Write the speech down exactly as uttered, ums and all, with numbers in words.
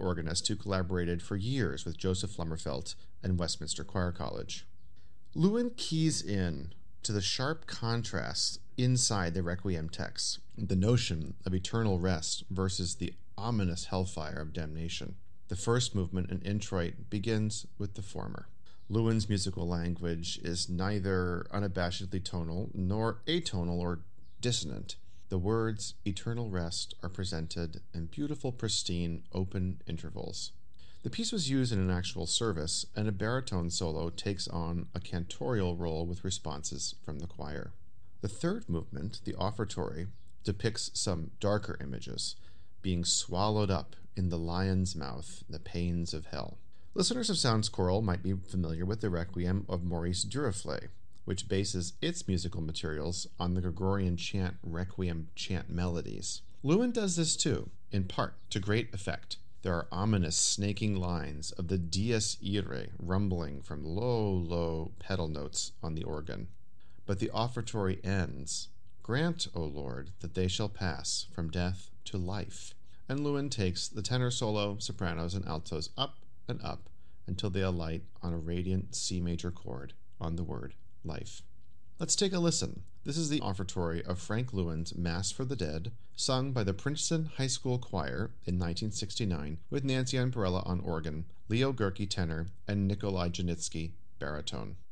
organist who collaborated for years with Joseph Flummerfelt and Westminster Choir College. Lewin keys in to the sharp contrasts inside the Requiem text, the notion of eternal rest versus the ominous hellfire of damnation. The first movement in Introit begins with the former. Lewin's musical language is neither unabashedly tonal nor atonal or dissonant. The words eternal rest are presented in beautiful, pristine, open intervals. The piece was used in an actual service, and a baritone solo takes on a cantorial role with responses from the choir. The third movement, the offertory, depicts some darker images, being swallowed up in the lion's mouth, the pains of hell. Listeners of Sounds Choral might be familiar with the Requiem of Maurice Duruflé, which bases its musical materials on the Gregorian chant Requiem chant melodies. Lewin does this too, in part to great effect. There are ominous snaking lines of the Dies Irae rumbling from low, low pedal notes on the organ. But the offertory ends, "Grant, O Lord, that they shall pass from death to life." And Lewin takes the tenor solo, sopranos, and altos up and up until they alight on a radiant C major chord on the word life. Let's take a listen. This is the offertory of Frank Lewin's Mass for the Dead, sung by the Princeton High School Choir in nineteen sixty-nine with Nancy Amparella on organ, Leo Gerke tenor, and Nikolai Janitsky baritone.